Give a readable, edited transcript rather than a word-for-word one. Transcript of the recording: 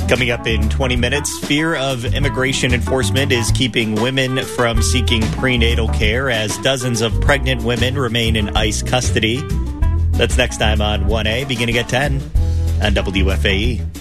Coming up in 20 minutes, fear of immigration enforcement is keeping women from seeking prenatal care as dozens of pregnant women remain in ICE custody. That's next time on 1A, beginning at 10 on WFAE.